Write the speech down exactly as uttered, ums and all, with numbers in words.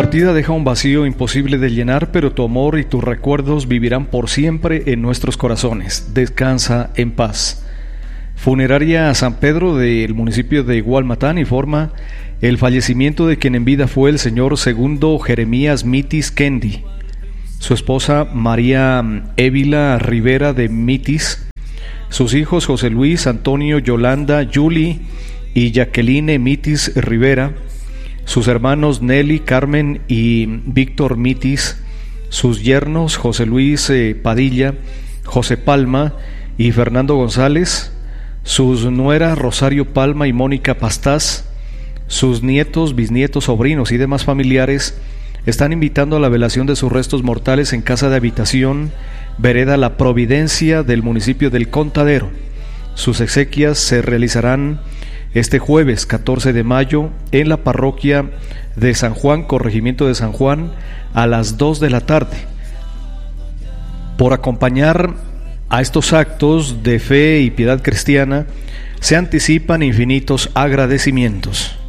partida deja un vacío imposible de llenar, pero tu amor y tus recuerdos vivirán por siempre en nuestros corazones. Descansa en paz. Funeraria San Pedro del municipio de Gualmatán informa el fallecimiento de quien en vida fue el señor segundo Jeremías Mitis Kendi, su esposa María Évila Rivera de Mitis, sus hijos José Luis, Antonio, Yolanda, Yuli y Jacqueline Mitis Rivera, sus hermanos Nelly, Carmen y Víctor Mitis, sus yernos José Luis eh, Padilla, José Palma y Fernando González, sus nueras Rosario Palma y Mónica Pastás, sus nietos, bisnietos, sobrinos y demás familiares están invitando a la velación de sus restos mortales en casa de habitación, vereda La Providencia del municipio del Contadero. Sus exequias se realizarán este jueves catorce de mayo en la parroquia de San Juan, corregimiento de San Juan, a las dos de la tarde. Por acompañar a estos actos de fe y piedad cristiana, se anticipan infinitos agradecimientos.